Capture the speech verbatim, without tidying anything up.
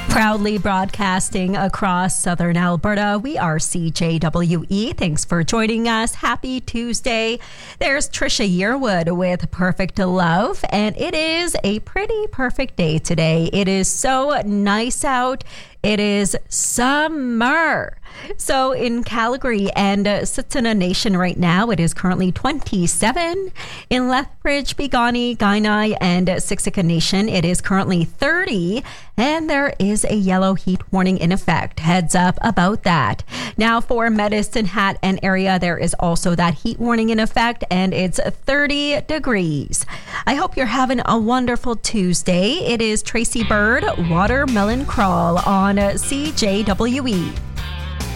Proudly broadcasting across southern Alberta, we are C J W E. Thanks for joining us. Happy Tuesday. There's Trisha Yearwood with Perfect Love, and it is a pretty perfect day today. It is so nice out. It is summer. So in Calgary and uh, Tsuut'ina Nation right now, it is currently twenty-seven. In Lethbridge, Piikani, Kainai, and Siksika Nation, it is currently thirty. And there is a yellow heat warning in effect. Heads up about that. Now for Medicine Hat and area, there is also that heat warning in effect, and it's thirty degrees. I hope you're having a wonderful Tuesday. It is Tracy Bird, Watermelon Crawl on C J W E.